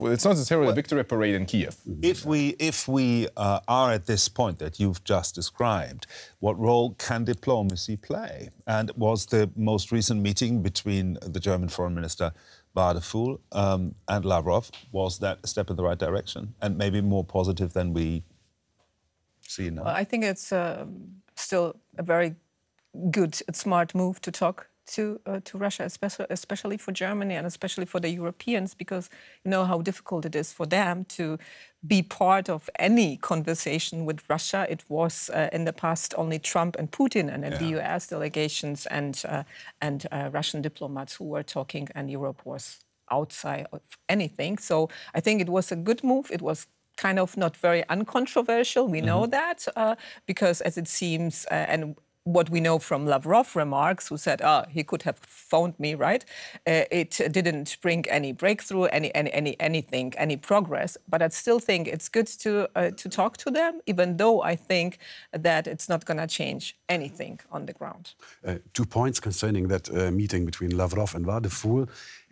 Well, it's not necessarily a victory parade in Kiev. If we are at this point that you've just described, what role can diplomacy play? And was the most recent meeting between the German Foreign Minister Wadephul and Lavrov, was that a step in the right direction and maybe more positive than we see now? Well, I think it's still a very good, smart move to talk to Russia, especially for Germany and especially for the Europeans, because you know how difficult it is for them to be part of any conversation with Russia. It was in the past only Trump and Putin and the US delegations and Russian diplomats who were talking, and Europe was outside of anything. So I think it was a good move. It was kind of not very uncontroversial. We know that because, as it seems, and what we know from Lavrov remarks, who said, he could have phoned me, right? It didn't bring any breakthrough, anything, any progress. But I still think it's good to talk to them, even though I think that it's not going to change anything on the ground. 2 points concerning that meeting between Lavrov and Wadephul.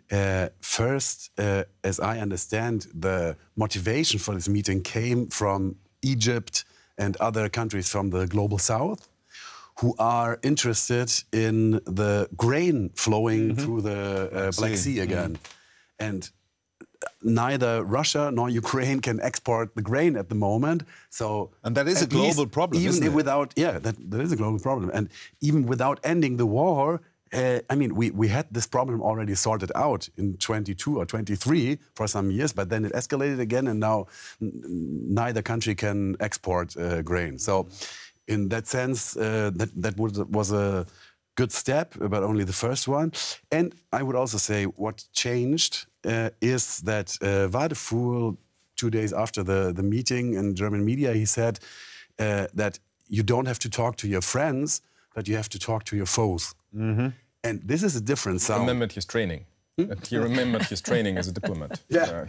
First, as I understand, the motivation for this meeting came from Egypt and other countries from the global south, who are interested in the grain flowing through the Black Sea again. And neither Russia nor Ukraine can export the grain at the moment. So, and that is a global problem, even isn't it? Without, that is a global problem. And even without ending the war, I mean, we had this problem already sorted out in 22 or 23 for some years, but then it escalated again, and now neither country can export grain. So, in that sense, that was a good step, but only the first one. And I would also say what changed is that Wadephul, 2 days after the meeting in German media, he said that you don't have to talk to your friends, but you have to talk to your foes. And this is a different sound. He remembered his training. He remembered his training as a diplomat.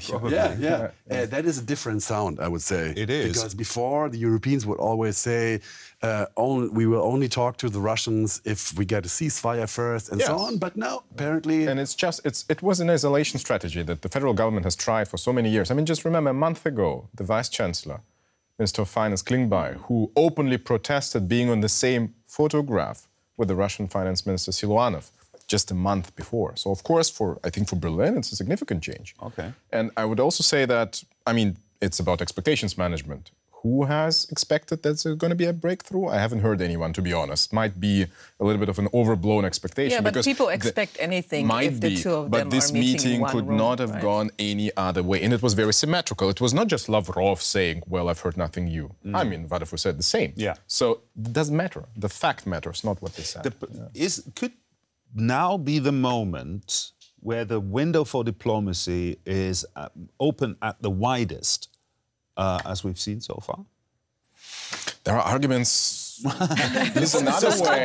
That is a different sound, I would say. It is. Because before, the Europeans would always say, we will only talk to the Russians if we get a ceasefire first, and so on. But now, apparently... And it was an isolation strategy that the federal government has tried for so many years. I mean, just remember, a month ago, the Vice-Chancellor, Minister of Finance Klingbeil, who openly protested being on the same photograph with the Russian Finance Minister Siluanov, just a month before. So, of course, I think for Berlin, it's a significant change. Okay. And I would also say that, I mean, it's about expectations management. Who has expected there's going to be a breakthrough? I haven't heard anyone, to be honest. Might be a little bit of an overblown expectation. Yeah, but people expect anything if the two of them but this are meeting meeting in one could room, not have right? gone any other way. And it was very symmetrical. It was not just Lavrov saying, well, I've heard nothing new. I mean, Wadephul said the same. Yeah. So it doesn't matter. The fact matters, not what they said. Could now be the moment where the window for diplomacy is open at the widest, as we've seen so far? There are arguments. There's another way.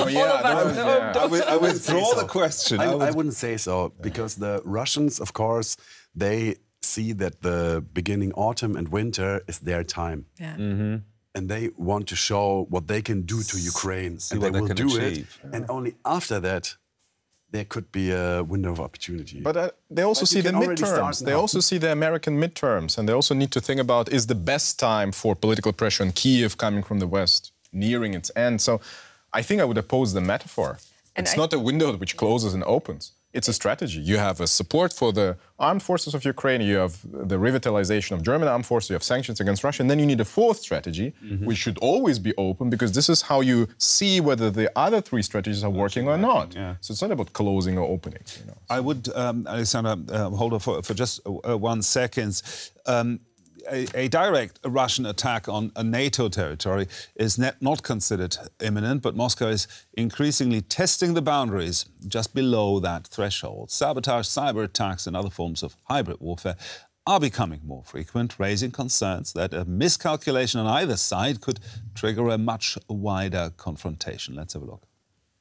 I withdraw the question. I wouldn't say so, because the Russians, of course, they see that the beginning autumn and winter is their time. Yeah. And they want to show what they can do to Ukraine, and they will do it. And only after that, there could be a window of opportunity. But they also see the midterms. They also see the American midterms, and they also need to think about, is the best time for political pressure on Kiev coming from the West nearing its end? So I think I would oppose the metaphor. It's not a window which closes and opens. It's a strategy. You have a support for the armed forces of Ukraine, you have the revitalization of German armed forces, you have sanctions against Russia, and then you need a fourth strategy, which should always be open, because this is how you see whether the other three strategies are working or not. Yeah. So it's not about closing or opening. You know. I would, Alexander, hold on for just 1 second. A direct Russian attack on a NATO territory is not considered imminent, but Moscow is increasingly testing the boundaries just below that threshold. Sabotage, cyber attacks and other forms of hybrid warfare are becoming more frequent, raising concerns that a miscalculation on either side could trigger a much wider confrontation. Let's have a look.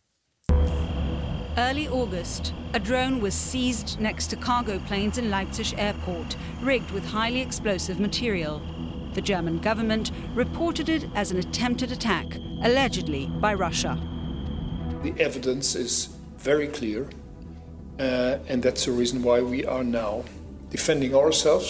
Early August, a drone was seized next to cargo planes in Leipzig airport, rigged with highly explosive material. The German government reported it as an attempted attack, allegedly by Russia. The evidence is very clear, and that's the reason why we are now defending ourselves